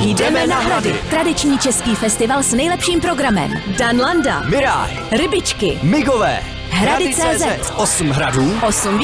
Jdeme na hrady. Tradiční český festival s nejlepším programem. Dan Landa, Miráj, Rybičky, Migové, Hrady.cz, 8 hradů, 8